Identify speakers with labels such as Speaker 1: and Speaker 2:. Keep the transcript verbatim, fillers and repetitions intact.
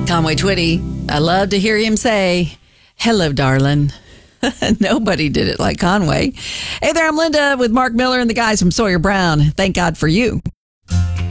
Speaker 1: Conway Twitty, I love to hear him say, hello, darling. Nobody did it like Conway. Hey there, I'm Linda with Mark Miller and the guys from Sawyer Brown. Thank God for you.